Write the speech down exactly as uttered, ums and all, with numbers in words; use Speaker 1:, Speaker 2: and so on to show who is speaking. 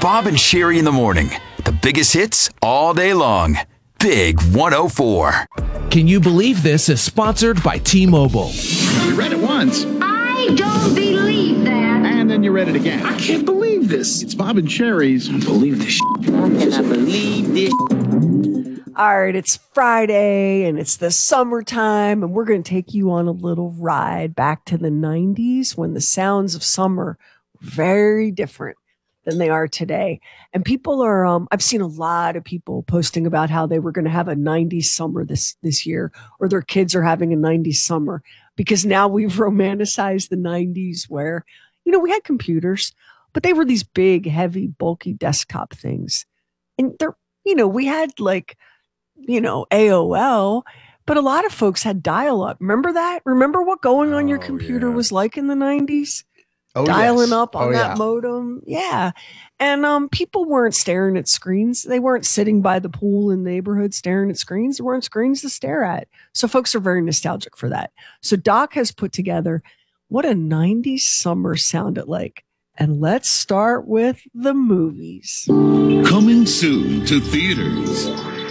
Speaker 1: Bob and Sherry in the morning. The biggest hits all day long. Big one oh four.
Speaker 2: Can you believe this is sponsored by T-Mobile?
Speaker 3: You read it once.
Speaker 4: I don't believe that.
Speaker 3: And then you read it again.
Speaker 5: I can't believe this.
Speaker 3: It's Bob and Sherry's.
Speaker 5: I don't believe this shit.
Speaker 6: Can I believe this?
Speaker 7: All right, it's Friday and it's the summertime, and we're going to take you on a little ride back to the nineties when the sounds of summer were very different than they are today. And people are, um, I've seen a lot of people posting about how they were going to have a nineties summer this, this year, or their kids are having a nineties summer, because now we've romanticized the nineties where, you know, we had computers, but they were these big, heavy, bulky desktop things. And they're, you know, we had like, you know, A O L, but a lot of folks had dial-up. Remember that? Remember what going on your
Speaker 8: Oh,
Speaker 7: computer
Speaker 8: yeah.
Speaker 7: was like in the nineties?
Speaker 8: Oh,
Speaker 7: Dialing
Speaker 8: yes.
Speaker 7: up on
Speaker 8: Oh,
Speaker 7: that
Speaker 8: yeah.
Speaker 7: modem. Yeah. And um, people weren't staring at screens. They weren't sitting by the pool in the neighborhood staring at screens. There weren't screens to stare at. So folks are very nostalgic for that. So Doc has put together what a nineties summer sounded like. And let's start with the movies.
Speaker 9: Coming soon to theaters.